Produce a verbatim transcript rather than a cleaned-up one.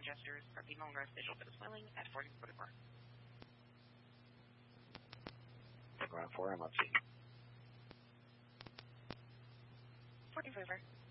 adjusters, parking longer, visual for the swelling at fourteen forty-four. Ground four, I'm up to you. fourteen forty-four.